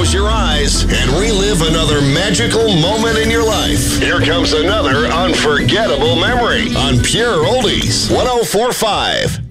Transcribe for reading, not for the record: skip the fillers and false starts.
close your eyes and relive another magical moment in your life. Here comes another unforgettable memory on Pure Oldies 104.5.